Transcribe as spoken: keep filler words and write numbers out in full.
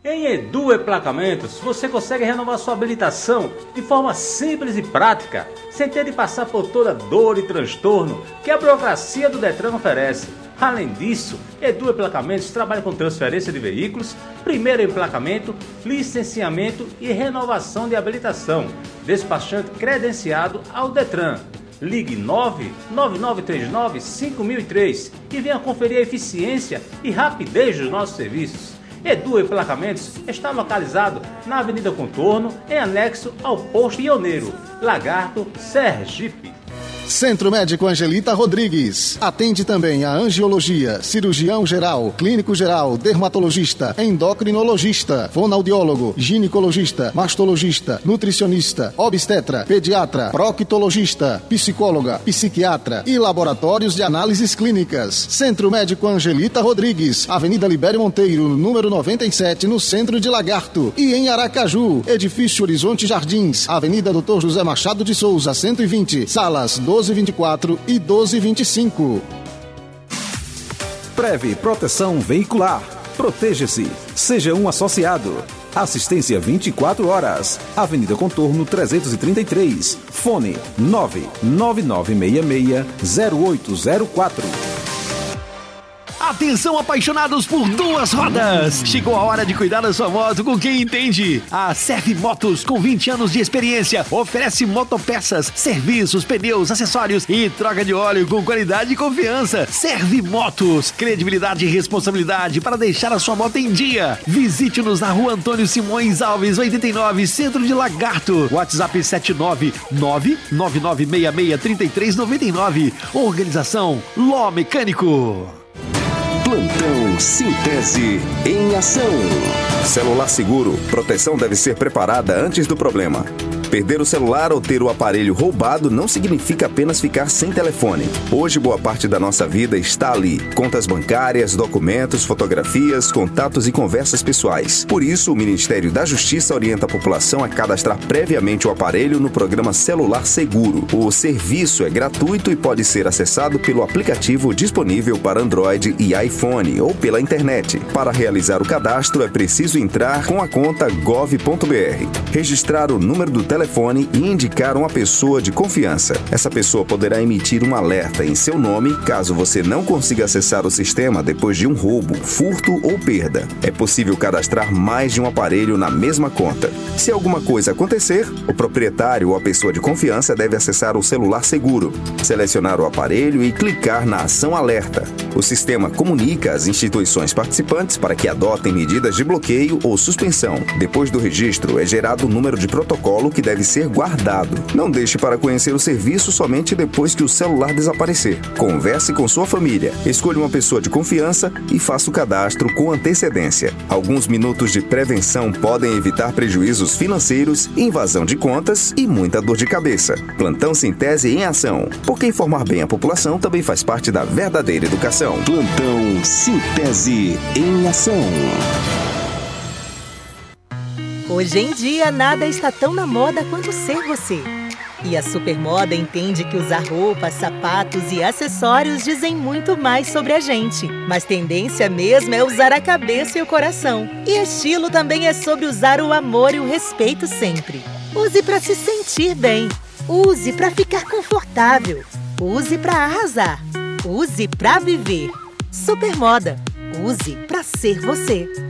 Em Edu Emplacamentos, você consegue renovar sua habilitação de forma simples e prática, sem ter de passar por toda dor e transtorno que a burocracia do Detran oferece. Além disso, Edu Emplacamentos trabalha com transferência de veículos, primeiro emplacamento, licenciamento e renovação de habilitação, despachante credenciado ao Detran. Ligue nove nove nove três nove cinco mil e três e venha conferir a eficiência e rapidez dos nossos serviços. Edu Emplacamentos está localizado na Avenida Contorno, em anexo ao Posto Pioneiro, Lagarto, Sergipe. Centro Médico Angelita Rodrigues. Atende também a angiologia, cirurgião geral, clínico geral, dermatologista, endocrinologista, fonoaudiólogo, ginecologista, mastologista, nutricionista, obstetra, pediatra, proctologista, psicóloga, psiquiatra e laboratórios de análises clínicas. Centro Médico Angelita Rodrigues, Avenida Libério Monteiro, número noventa e sete, no centro de Lagarto. E em Aracaju, Edifício Horizonte Jardins, Avenida Doutor José Machado de Souza, cento e vinte, salas doze vinte e quatro e doze vinte e cinco. Preve Proteção Veicular. Proteja-se. Seja um associado. Assistência vinte e quatro horas. Avenida Contorno trezentos e trinta e três. Fone nove nove nove seis seis zero oito zero quatro. Atenção, apaixonados por duas rodas! Chegou a hora de cuidar da sua moto com quem entende. A Serve Motos, com vinte anos de experiência, oferece motopeças, serviços, pneus, acessórios e troca de óleo com qualidade e confiança. Serve Motos, credibilidade e responsabilidade para deixar a sua moto em dia. Visite-nos na Rua Antônio Simões Alves, oitenta e nove, Centro de Lagarto. WhatsApp sete nove nove nove nove seis seis três três nove nove. Organização Ló Mecânico. Plantão Sintese em ação. Celular seguro. Proteção deve ser preparada antes do problema. Perder o celular ou ter o aparelho roubado não significa apenas ficar sem telefone. Hoje, boa parte da nossa vida está ali. Contas bancárias, documentos, fotografias, contatos e conversas pessoais. Por isso, o Ministério da Justiça orienta a população a cadastrar previamente o aparelho no programa Celular Seguro. O serviço é gratuito e pode ser acessado pelo aplicativo disponível para Android e iPhone ou pela internet. Para realizar o cadastro, é preciso entrar com a conta gov ponto br, registrar o número do telefone telefone e indicar uma pessoa de confiança. Essa pessoa poderá emitir um alerta em seu nome caso você não consiga acessar o sistema depois de um roubo, furto ou perda. É possível cadastrar mais de um aparelho na mesma conta. Se alguma coisa acontecer, o proprietário ou a pessoa de confiança deve acessar o celular seguro, selecionar o aparelho e clicar na ação alerta. O sistema comunica às instituições participantes para que adotem medidas de bloqueio ou suspensão. Depois do registro, é gerado o número de protocolo que deve ser guardado. Não deixe para conhecer o serviço somente depois que o celular desaparecer. Converse com sua família, escolha uma pessoa de confiança e faça o cadastro com antecedência. Alguns minutos de prevenção podem evitar prejuízos financeiros, invasão de contas e muita dor de cabeça. Plantão Sintese em ação, porque informar bem a população também faz parte da verdadeira educação. Plantão Sintese em ação. Hoje em dia, nada está tão na moda quanto ser você. E a Supermoda entende que usar roupas, sapatos e acessórios dizem muito mais sobre a gente. Mas tendência mesmo é usar a cabeça e o coração. E estilo também é sobre usar o amor e o respeito sempre. Use para se sentir bem. Use para ficar confortável. Use para arrasar. Use para viver. Supermoda. Use para ser você.